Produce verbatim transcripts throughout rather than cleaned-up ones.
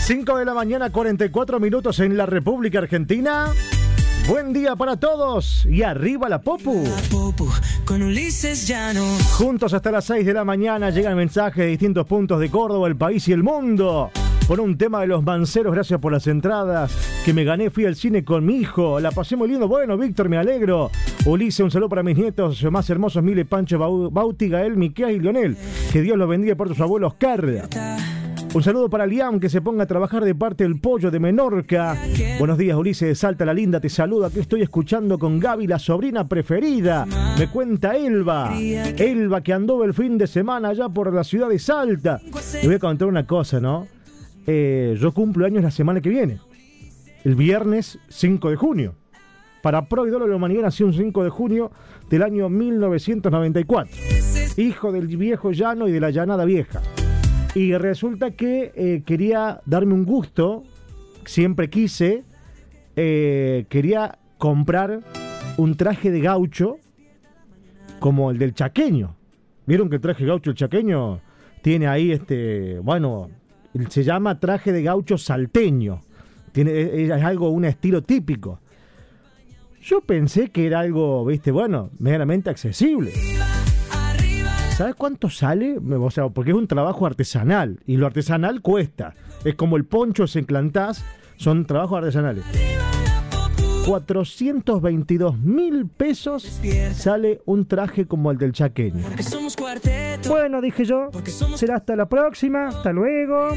cinco de la mañana, cuarenta y cuatro minutos en la República Argentina. Buen día para todos y arriba la Popu. Con Ulises Llano. Juntos hasta las seis de la mañana llegan mensajes de distintos puntos de Córdoba, el país y el mundo. Por un tema de los manceros, gracias por las entradas que me gané, fui al cine con mi hijo, la pasé muy lindo. Bueno, Víctor, me alegro. Ulises, un saludo para mis nietos más hermosos, Mile, Pancho, Bauti, Gael, Miquel y Leonel. Que Dios los bendiga por tus abuelos, Oscar. Un saludo para Liam, que se ponga a trabajar de parte del Pollo de Menorca. Buenos días, Ulises de Salta, la linda, te saluda. Aquí estoy escuchando con Gaby, la sobrina preferida. Me cuenta Elba. Elba, que anduvo el fin de semana allá por la ciudad de Salta. Le voy a contar una cosa, ¿no? Eh, yo cumplo años la semana que viene. El viernes cinco de junio. Para Pro y Dolo de la Humanidad nació un cinco de junio del año mil novecientos noventa y cuatro. Hijo del viejo llano y de la llanada vieja. Y resulta que eh, quería darme un gusto, siempre quise, eh, quería comprar un traje de gaucho como el del chaqueño. ¿Vieron que el traje de gaucho el chaqueño tiene ahí, este, bueno, se llama traje de gaucho salteño? Tiene, es, es algo, un estilo típico. Yo pensé que era algo, viste, bueno, meramente accesible. ¿Sabes cuánto sale? O sea, porque es un trabajo artesanal. Y lo artesanal cuesta. Es como el poncho, ese enclantás. Son trabajos artesanales. cuatrocientos veintidós mil pesos sale un traje como el del chaqueño. Bueno, dije yo. Será hasta la próxima. Hasta luego.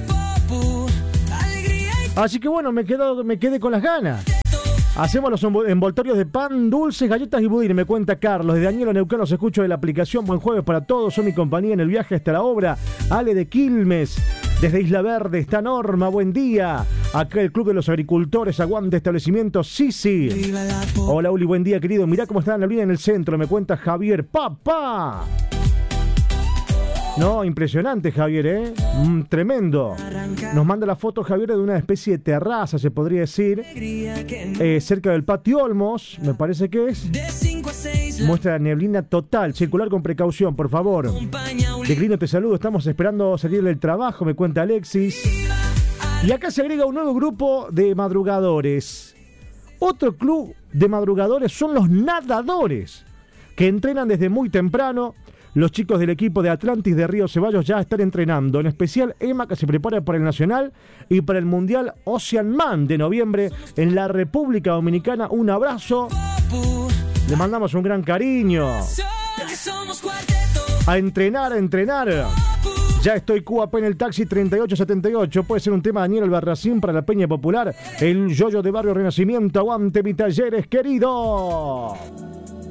Así que bueno, me, quedo, me quedé con las ganas. Hacemos los envoltorios de pan, dulces, galletas y budín. Me cuenta Carlos. Desde Añelo Neuquén los escucho de la aplicación. Buen jueves para todos. Son mi compañía en el viaje hasta la obra. Ale de Quilmes. Desde Isla Verde está Norma. Buen día. Acá el Club de los Agricultores. Aguante establecimiento. Sí, sí. Hola, Uli. Buen día, querido. Mirá cómo está la neblina en el centro. Me cuenta Javier. ¡Papá! No, impresionante, Javier, ¿eh? Mm, tremendo. Nos manda la foto, Javier, de una especie de terraza, se podría decir, eh, cerca del patio Olmos, me parece que es. Muestra la neblina total. Circular con precaución, por favor. Declino, te saludo. Estamos esperando salir del trabajo, me cuenta Alexis. Y acá se agrega un nuevo grupo de madrugadores. Otro club de madrugadores son los nadadores, que entrenan desde muy temprano. Los chicos del equipo de Atlantis de Río Ceballos ya están entrenando, en especial Emma, que se prepara para el Nacional y para el Mundial Ocean Man de noviembre en la República Dominicana. Un abrazo, le mandamos un gran cariño. A entrenar, a entrenar. Ya estoy Q A P en el taxi treinta y ocho setenta y ocho. Puede ser un tema Daniel Albarracín para la Peña Popular. El yoyo de Barrio Renacimiento. Aguante mi Talleres, querido.